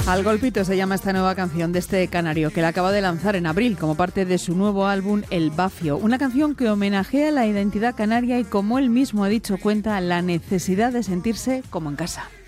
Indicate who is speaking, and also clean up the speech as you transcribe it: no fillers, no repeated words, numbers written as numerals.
Speaker 1: Al Golpito se llama esta nueva canción de este canario que la acaba de lanzar en abril como parte de su nuevo álbum El Bafio. Una canción que homenajea la identidad canaria y, como él mismo ha dicho, cuenta la necesidad de sentirse como en casa.